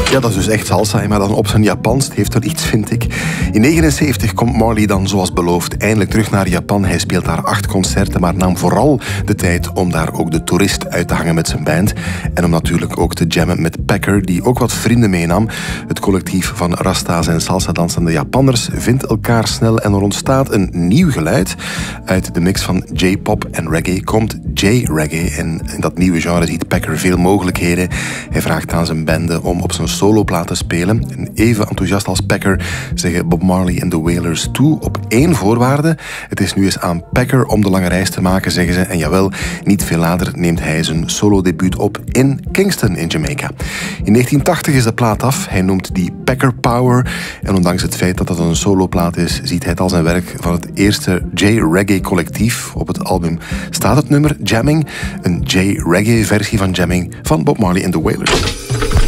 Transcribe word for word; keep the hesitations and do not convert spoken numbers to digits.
Ja, dat is dus echt salsa, maar dan op zijn Japans. Het heeft er iets, vind ik. In negenenzeventig komt Marley dan, zoals beloofd, eindelijk terug naar Japan. Hij speelt daar acht concerten, maar nam vooral de tijd om daar ook de toerist uit te hangen met zijn band. En om natuurlijk ook te jammen met Packer, die ook wat vrienden meenam. Het collectief van Rasta's en salsa-dansende Japanners vindt elkaar snel en er ontstaat een nieuw geluid. Uit de mix van J-pop en reggae komt J-reggae. En in dat nieuwe genre ziet Packer veel mogelijkheden. Hij vraagt aan zijn bende om op zijn soloplaat te spelen. En even enthousiast als Packer zeggen Bob Marley en de Wailers toe op één voorwaarde. Het is nu eens aan Packer om de lange reis te maken, zeggen ze. En jawel, niet veel later neemt hij zijn solo-debuut op in Kingston in Jamaica. In negentien tachtig is de plaat af. Hij noemt die Packer Power. En ondanks het feit dat dat een soloplaat is, ziet hij het als een werk van het eerste J-reggae collectief. Op het album staat het nummer Jamming, een J-reggae versie van Jamming van Bob Marley en de Wailers.